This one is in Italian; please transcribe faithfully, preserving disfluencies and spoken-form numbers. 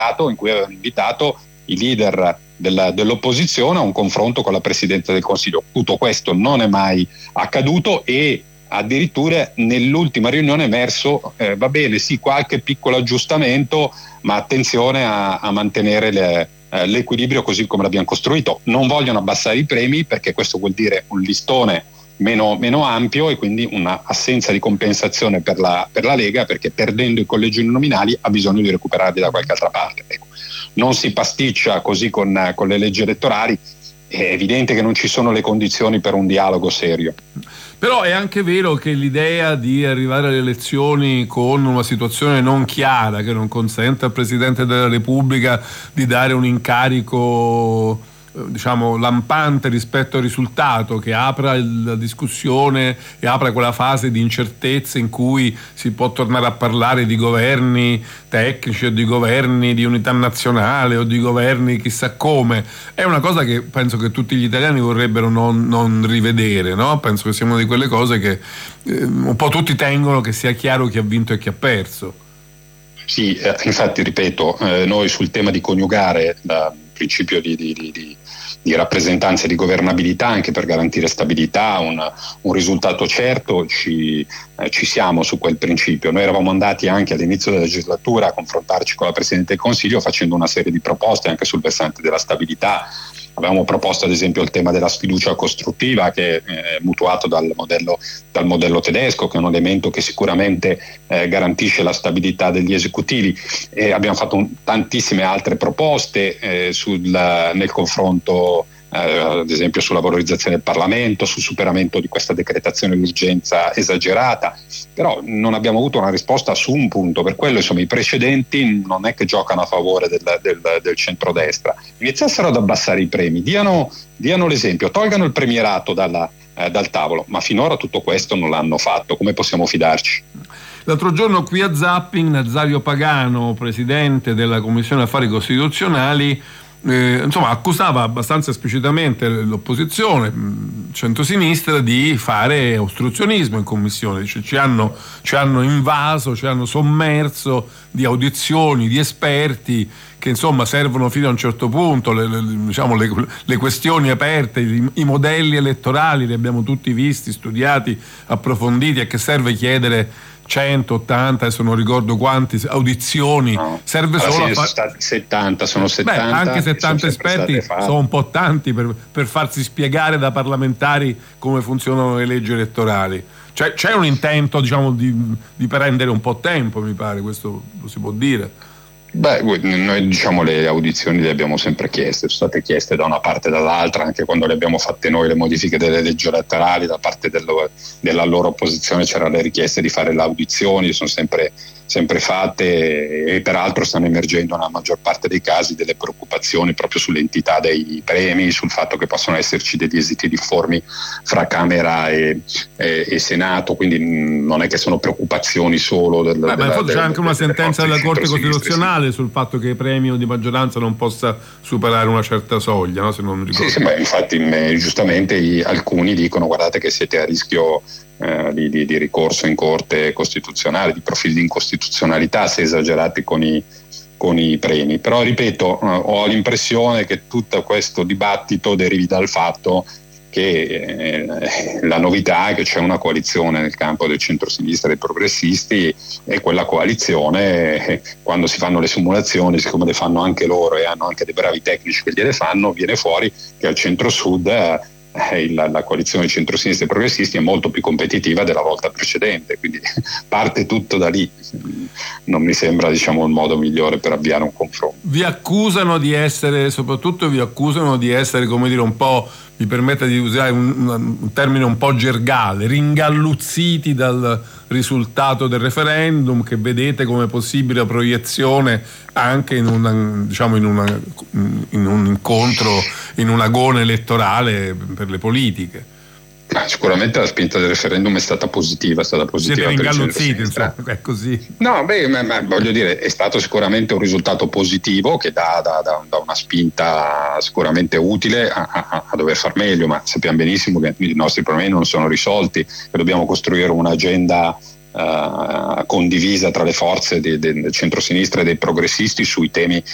in cui avevano invitato i leader della, dell'opposizione a un confronto con la Presidenza del Consiglio. Tutto questo non è mai accaduto e addirittura nell'ultima riunione è emerso, eh, va bene, sì, qualche piccolo aggiustamento, ma attenzione a, a mantenere le, eh, l'equilibrio così come l'abbiamo costruito. Non vogliono abbassare i premi perché questo vuol dire un listone meno, meno ampio e quindi una assenza di compensazione per la, per la Lega, perché perdendo i collegi uninominali ha bisogno di recuperarli da qualche altra parte. Ecco. Non si pasticcia così con, con le leggi elettorali, è evidente che non ci sono le condizioni per un dialogo serio. Però è anche vero che l'idea di arrivare alle elezioni con una situazione non chiara, che non consente al Presidente della Repubblica di dare un incarico, diciamo, lampante rispetto al risultato, che apra la discussione e apra quella fase di incertezza in cui si può tornare a parlare di governi tecnici o di governi di unità nazionale o di governi chissà come, è una cosa che penso che tutti gli italiani vorrebbero non, non rivedere, no? Penso che sia una di quelle cose che eh, un po' tutti tengono che sia chiaro chi ha vinto e chi ha perso. Sì, eh, infatti ripeto, eh, noi sul tema di coniugare il principio di, di, di, di rappresentanza e di governabilità anche per garantire stabilità, un, un risultato certo, ci, eh, ci siamo su quel principio. Noi eravamo andati anche all'inizio della legislatura a confrontarci con la Presidente del Consiglio facendo una serie di proposte anche sul versante della stabilità. Avevamo proposto ad esempio il tema della sfiducia costruttiva, che è eh, mutuato dal modello, dal modello tedesco, che è un elemento che sicuramente eh, garantisce la stabilità degli esecutivi, e abbiamo fatto un, tantissime altre proposte eh, sul, nel confronto eh, ad esempio sulla valorizzazione del Parlamento, sul superamento di questa decretazione d'urgenza esagerata, però non abbiamo avuto una risposta su un punto. Per quello insomma i precedenti non è che giocano a favore del, del, del centrodestra. Iniziassero ad abbassare i premi, diano, diano l'esempio, tolgano il premierato dalla, eh, dal tavolo, ma finora tutto questo non l'hanno fatto. Come possiamo fidarci? L'altro giorno qui a Zapping Nazario Pagano, presidente della Commissione Affari Costituzionali, Eh, insomma accusava abbastanza esplicitamente l'opposizione centrosinistra di fare ostruzionismo in commissione. Dice, ci hanno, ci hanno invaso, ci hanno sommerso di audizioni, di esperti che insomma servono fino a un certo punto, le, le, diciamo, le, le questioni aperte, i, i modelli elettorali li abbiamo tutti visti, studiati, approfonditi. A che serve chiedere cento, ottanta, adesso non ricordo quanti audizioni, no, serve solo a fa- settanta, sono settanta. Beh, anche settanta esperti sono un po' tanti per, per farsi spiegare da parlamentari come funzionano le leggi elettorali. Cioè, c'è un intento, diciamo, di, di prendere un po' tempo, mi pare, questo lo si può dire. Beh, noi diciamo le audizioni le abbiamo sempre chieste, sono state chieste da una parte e dall'altra, anche quando le abbiamo fatte noi le modifiche delle leggi elettorali, da parte dello, della loro opposizione c'erano le richieste di fare le audizioni, sono sempre, sempre fatte, e peraltro stanno emergendo nella maggior parte dei casi delle preoccupazioni proprio sull'entità dei premi, sul fatto che possono esserci degli esiti difformi fra Camera e, e, e Senato, quindi non è che sono preoccupazioni solo del, Beh, della, c'è della, anche una sentenza della Corte Costituzionale sì, sul fatto che il premio di maggioranza non possa superare una certa soglia, no? Se non mi ricordo. Sì, sì, beh, infatti mh, giustamente i, alcuni dicono guardate che siete a rischio eh, di, di, di ricorso in Corte Costituzionale, di profili di incostituzionalità se esagerati con i, con i premi. Però ripeto, eh, ho l'impressione che tutto questo dibattito derivi dal fatto che eh, la novità è che c'è una coalizione nel campo del centrosinistra e dei progressisti, e quella coalizione eh, quando si fanno le simulazioni, siccome le fanno anche loro e hanno anche dei bravi tecnici che gliele fanno, viene fuori che al centro-sud eh, la, la coalizione centrosinistra e progressisti è molto più competitiva della volta precedente, quindi parte tutto da lì. Non mi sembra, diciamo, il modo migliore per avviare un confronto. Vi accusano di essere, soprattutto vi accusano di essere, come dire, un po', mi permetta di usare un, un termine un po' gergale, ringalluzziti dal risultato del referendum, che vedete come possibile proiezione anche in, una, diciamo in, una, in un incontro, in un agone elettorale per le politiche. Ma sicuramente la spinta del referendum è stata positiva, è stata positiva. Siete ringalluzziti, insomma, è così. No, beh, ma, ma, voglio dire, è stato sicuramente un risultato positivo che dà, dà, dà, dà una spinta sicuramente utile a, a, a dover far meglio, ma sappiamo benissimo che i nostri problemi non sono risolti e dobbiamo costruire un'agenda Uh, condivisa tra le forze del de, de centrosinistra e dei progressisti sui temi